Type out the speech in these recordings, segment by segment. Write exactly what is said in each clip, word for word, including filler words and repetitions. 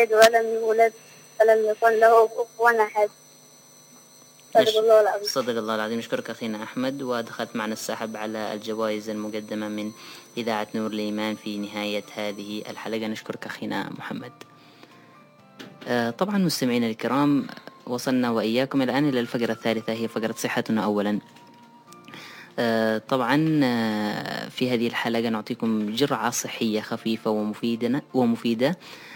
ولم يولد ولم يكن له كفوا أحد. صدق الله العظيم. صدق الله العظيم. نشكرك أخينا أحمد، ودخلت معنا السحب على الجوائز المقدمة من إذاعة نور الإيمان في نهاية هذه الحلقة. نشكرك أخينا محمد. آه طبعا مستمعينا الكرام، وصلنا وإياكم الآن إلى الفقرة الثالثة، هي فقرة صحتنا أولا. آه طبعا آه في هذه الحلقة نعطيكم جرعة صحية خفيفة ومفيدة ومفيدة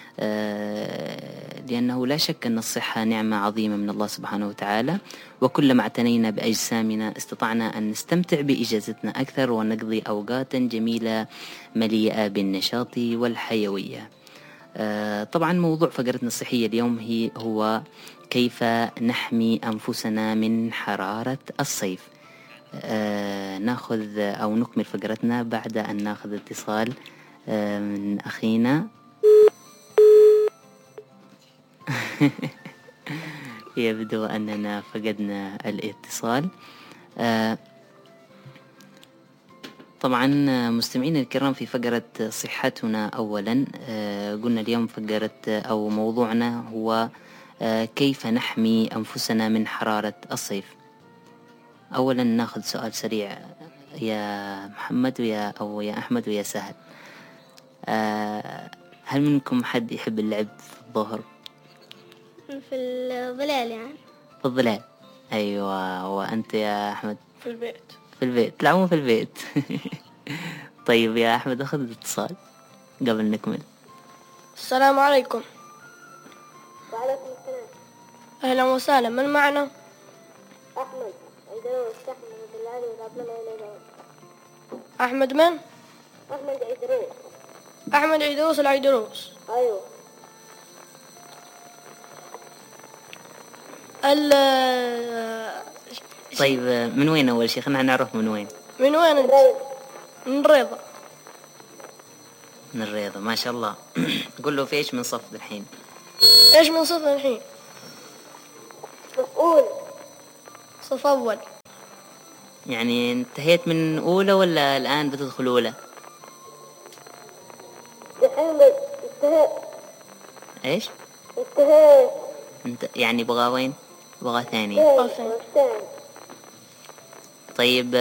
آه لأنه لا شك أن الصحة نعمة عظيمة من الله سبحانه وتعالى، وكلما اعتنينا بأجسامنا استطعنا أن نستمتع بإجازتنا أكثر ونقضي أوقاتا جميلة مليئة بالنشاط والحيوية. آه طبعا موضوع فقرتنا الصحية اليوم هي هو كيف نحمي أنفسنا من حرارة الصيف. آه ناخذ أو نكمل فقرتنا بعد أن ناخذ اتصال آه من أخينا. يبدو أننا فقدنا الاتصال. آه طبعا مستمعين الكرام، في فقرة صحتنا أولا آه قلنا اليوم فقرة أو موضوعنا هو آه كيف نحمي أنفسنا من حرارة الصيف. أولا ناخذ سؤال سريع يا محمد ويا أو يا أحمد ويا سهل. آه هل منكم حد يحب اللعب في الظهر؟ في الظلال يعني. في الظلال، أيوة. وأنت يا أحمد؟ في البيت. في البيت، تلعبون في البيت. طيب يا أحمد أخذ الاتصال قبل نكمل. السلام عليكم. وعليكم السلام. أهلا وسهلا، من معنا؟ أحمد عيدروس. أحمد بالعلي وقبل العيدروس. أحمد من؟ أحمد عيدروس. أحمد عيدروس العيدروس. أيوة. ال طيب من وين أول شيء؟ خلنا نعرف من وين. من وين أنت؟ من الرياضة. من الرياضة، ما شاء الله. قل له في إيش من صف الحين؟ إيش من صف الحين؟ صف أول. صف أول. يعني انتهيت من أولى ولا الآن بتدخل أولى؟ الحين انتهيت. إيش؟ انتهيت. انت يعني بغى وين؟ بغى ثاني. ثاني. طيب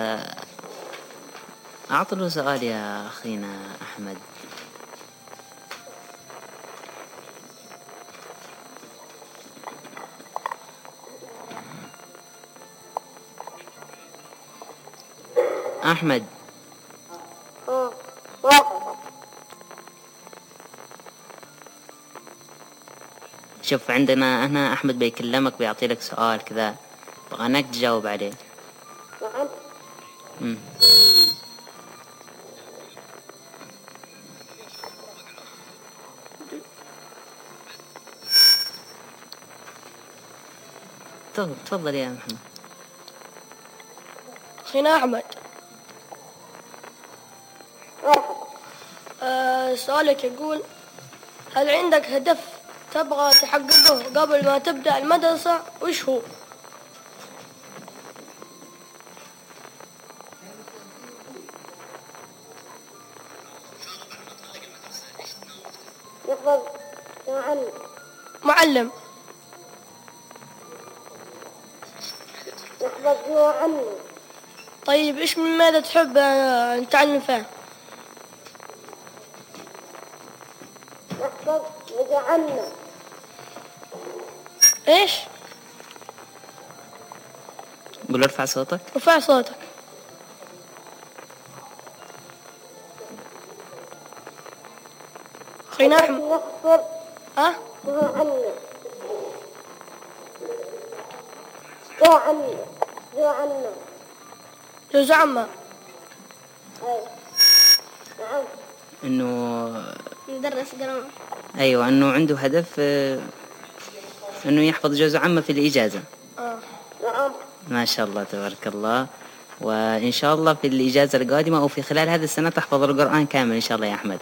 أعطي له سؤال يا أخينا أحمد. أحمد. اه واحد. شوف عندنا هنا أحمد بيكلمك بيعطي لك سؤال كذا، بغاناك تجاوب عليه. نعم. امم تفضل يا محمد. أخينا أحمد. أه سؤالك يقول: هل عندك هدف تبغى تحققه قبل ما تبدأ المدرسة؟ وش هو؟ يحفظ معلم. معلم. يحفظ معلم. طيب إيش من ماذا تحب أن نتعلم فيه؟ يحفظ ويعلم. إيش؟ قول ارفع صوتك. ارفع صوتك. أخينا أحمد. يحفظ. ها؟ ويعلم. يعلم. يعلم. جوز عمه. أيوة. نعم. إنه مدرس قرآن. أيوة، إنه عنده هدف إنه يحفظ جوز عمه في الإجازة. آه. نعم. ما شاء الله تبارك الله. وإن شاء الله في الإجازة القادمة أو في خلال هذه السنة تحفظ القرآن كامل إن شاء الله يا أحمد.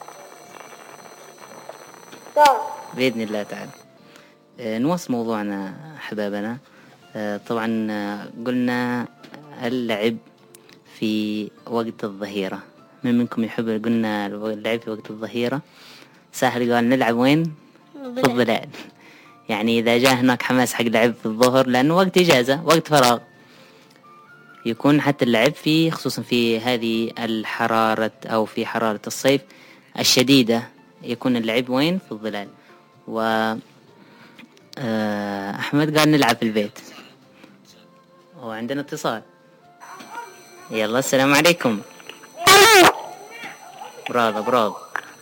طيب. بإذن الله تعالى. آه نواصل موضوعنا أحبابنا. آه طبعا آه قلنا اللعب في وقت الظهيرة. من منكم يحب؟ قلنا اللعب في وقت الظهيرة. ساهل قال نلعب وين؟ في الظلال. يعني إذا جاء هناك حماس حق لعب في الظهر، لأنه وقت إجازة وقت فراغ، يكون حتى اللعب فيه، خصوصا في هذه الحرارة أو في حرارة الصيف الشديدة، يكون اللعب وين؟ في الظلال. و أحمد قال نلعب في البيت، وعندنا اتصال. يلا السلام عليكم. برافو برافو.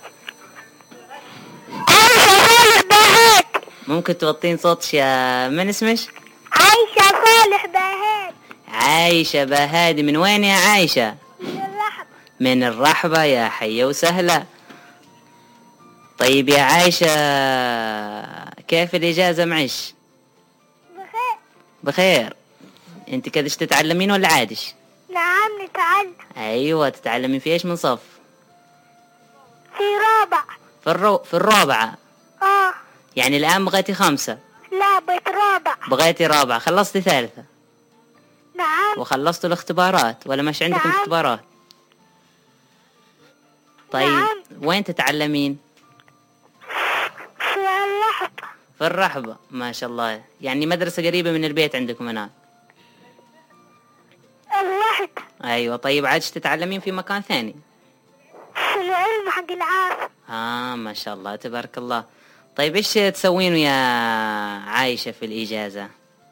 ممكن توطين صوتش يا من اسمش؟ عايشة صالح بهاد. عايشة بهادي، من وين يا عايشة؟ من الرحب. من الرحبة، يا حية وسهلة. طيب يا عايشة، كيف الإجازة معش؟ بخير. بخير. انت كدش تتعلمين ولا عادش؟ نعم نتعلم. ايوه، تتعلمين في ايش من صف؟ في رابع. في الرو... في الرابعة. اه. يعني الآن بغيتي خمسة؟ لا بيت رابع. بغيتي رابعة، خلصتي ثالثة؟ نعم. وخلصتوا الاختبارات ولا مش عندكم نعم. اختبارات؟ طيب نعم. وين تتعلمين؟ في الرحب. في الرحبة، ما شاء الله. يعني مدرسة قريبة من البيت عندكم هناك؟ الرحب. ايوه. طيب عادش تتعلمين في مكان ثاني؟ في العلم حق العاصم. اه ما شاء الله تبارك الله. طيب ايش تسوين يا عايشة في الإجازة؟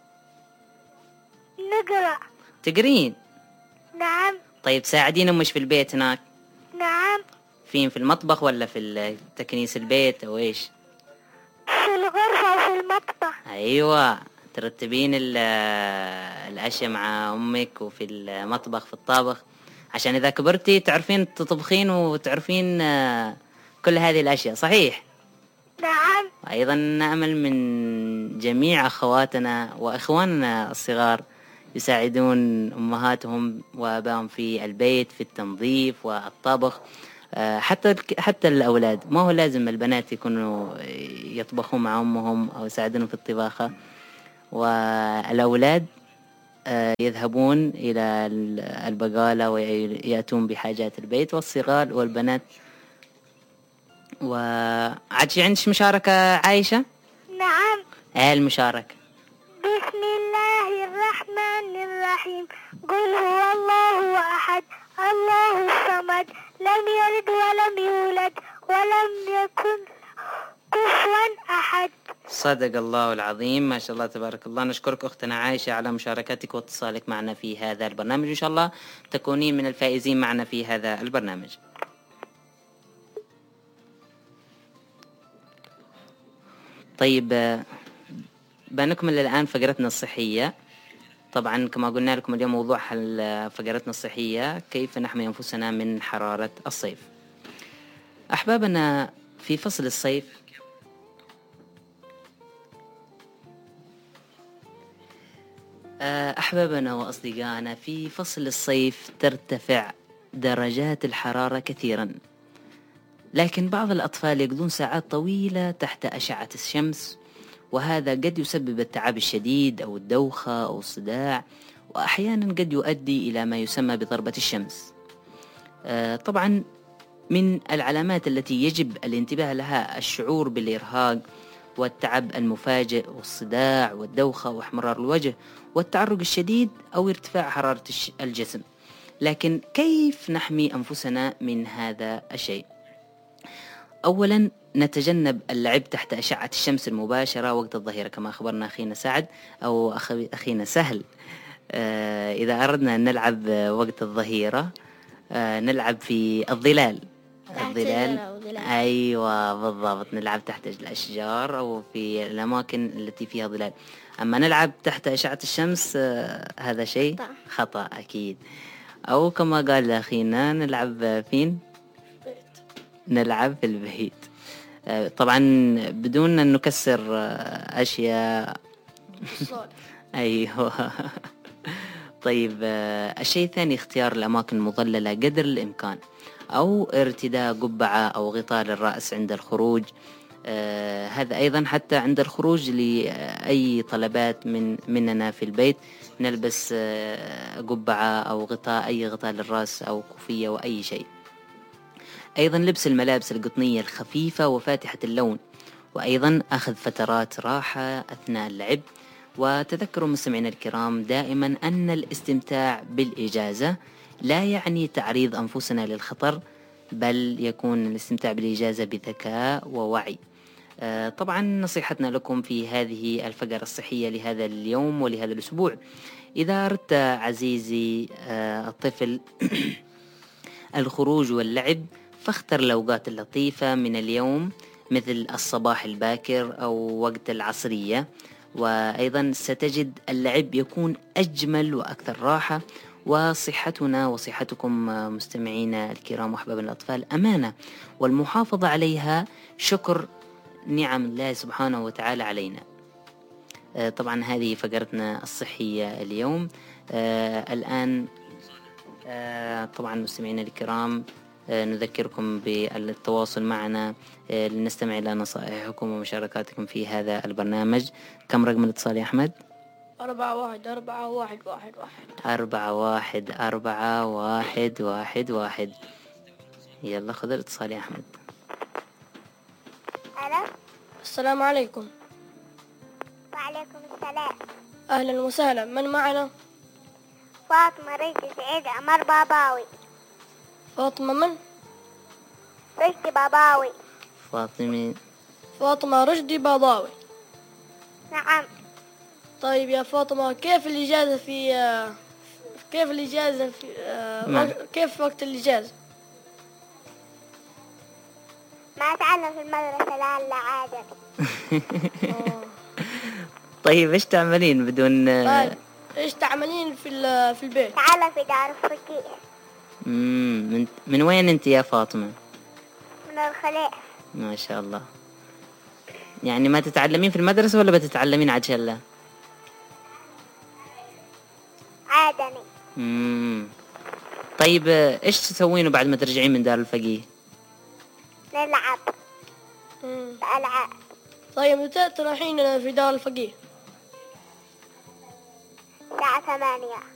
نقرأ. تقرين؟ نعم. طيب ساعدين أمش في البيت هناك؟ نعم. فين، في المطبخ ولا في تكنيس البيت أو إيش؟ في الغرفة وفي المطبخ. أيوة، ترتبين الأشياء مع أمك وفي المطبخ في الطابخ، عشان إذا كبرتي تعرفين تطبخين وتعرفين كل هذه الأشياء، صحيح؟ نعم. أيضا نأمل من جميع أخواتنا وإخواننا الصغار يساعدون أمهاتهم وأبائهم في البيت في التنظيف والطبخ. حتى حتى الأولاد، ما هو لازم البنات يكونوا يطبخون مع أمهم أو يساعدون في الطباخة، والأولاد يذهبون إلى البقالة ويأتون بحاجات البيت، والصغار والبنات. وعاد في عندش مشاركة عايشة؟ نعم. ايه المشاركة؟ بسم الله الرحمن الرحيم. قل هو الله أحد الله الصمد لم يلد ولم يولد ولم يكن كفوا أحد. صدق الله العظيم، ما شاء الله تبارك الله. نشكرك أختنا عايشة على مشاركتك واتصالك معنا في هذا البرنامج، إن شاء الله تكونين من الفائزين معنا في هذا البرنامج. طيب بنكمل الآن فقرتنا الصحية. طبعا كما قلنا لكم اليوم موضوع فقرتنا الصحية كيف نحمي أنفسنا من حرارة الصيف. أحبابنا، في فصل الصيف أحبابنا وأصدقائنا في فصل الصيف ترتفع درجات الحرارة كثيرا، لكن بعض الأطفال يقضون ساعات طويلة تحت أشعة الشمس، وهذا قد يسبب التعب الشديد أو الدوخة أو الصداع، وأحيانا قد يؤدي إلى ما يسمى بضربة الشمس. طبعا من العلامات التي يجب الانتباه لها الشعور بالإرهاق والتعب المفاجئ والصداع والدوخة واحمرار الوجه والتعرق الشديد أو ارتفاع حرارة الجسم. لكن كيف نحمي أنفسنا من هذا الشيء؟ أولا نتجنب اللعب تحت أشعة الشمس المباشرة وقت الظهيرة كما أخبرنا أخينا سعد أو أخينا سهل. آه إذا أردنا أن نلعب وقت الظهيرة آه نلعب في الظلال. الظلال أيوة بالضبط، نلعب تحت الأشجار أو في الأماكن التي فيها ظلال. أما نلعب تحت أشعة الشمس آه هذا شيء خطأ أكيد. أو كما قال أخينا نلعب فين؟ نلعب في البيت طبعا بدون أن نكسر أشياء. أيوة. طيب الشيء الثاني اختيار الأماكن المظللة قدر الإمكان، أو ارتداء قبعة أو غطاء للرأس عند الخروج. آه هذا أيضا حتى عند الخروج لأي طلبات من مننا في البيت نلبس آه قبعة أو غطاء، أي غطاء للرأس أو كوفية وأي شيء. أيضا لبس الملابس القطنية الخفيفة وفاتحة اللون، وأيضا أخذ فترات راحة أثناء اللعب. وتذكروا مستمعينا الكرام دائما أن الاستمتاع بالإجازة لا يعني تعريض أنفسنا للخطر، بل يكون الاستمتاع بالإجازة بذكاء ووعي. طبعا نصيحتنا لكم في هذه الفقرة الصحية لهذا اليوم ولهذا الأسبوع: إذا أردت عزيزي الطفل الخروج واللعب، فاختر الأوقات اللطيفة من اليوم مثل الصباح الباكر أو وقت العصرية، وأيضا ستجد اللعب يكون أجمل وأكثر راحة. وصحتنا وصحتكم مستمعينا الكرام وأحباب الأطفال أمانة، والمحافظة عليها شكر نعم الله سبحانه وتعالى علينا. طبعا هذه فقرتنا الصحية اليوم. آه الآن آه طبعا مستمعينا الكرام آه نذكركم بالتواصل معنا آه لنستمع إلى نصائحكم ومشاركاتكم في هذا البرنامج. كم رقم الاتصال يا أحمد؟ أربعة واحد أربعة واحد واحد واحد أربعة واحد أربعة واحد واحد واحد. يلا خذ الاتصال يا أحمد. ألو. السلام عليكم. وعليكم السلام. أهلا وسهلا، من معنا؟ فاطمة رشدي سعيد عمر باباوي. فاطمة من؟ رشدي باباوي. فاطمة فاطمة رشدي باباوي. نعم. طيب يا فاطمة، كيف الإجازة في كيف الإجازة في نعم. كيف وقت الإجازة؟ ما أتعلم في المدرسة لعل عادة. طيب إيش تعملين بدون طيب إيش تعملين في في البيت؟ تعلم في دار الفقيه. مم. من من وين أنت يا فاطمة؟ من الخليل. ما شاء الله. يعني ما تتعلمين في المدرسة ولا بتتعلمين عجلة؟ عادني. مم. طيب إيش تسوين بعد ما ترجعين من دار الفقيه؟ نلعب مم. ألعاب. طيب متى تروحين في دار الفقيه؟ الساعة ثمانية.